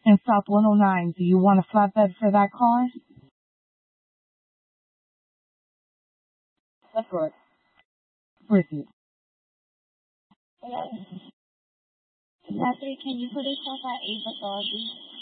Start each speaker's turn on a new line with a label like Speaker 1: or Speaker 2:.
Speaker 1: in South 109. Do you want a flatbed for that car?
Speaker 2: That's correct.
Speaker 1: Proceed.
Speaker 3: Lastly, can you put us up at Ava Garvey?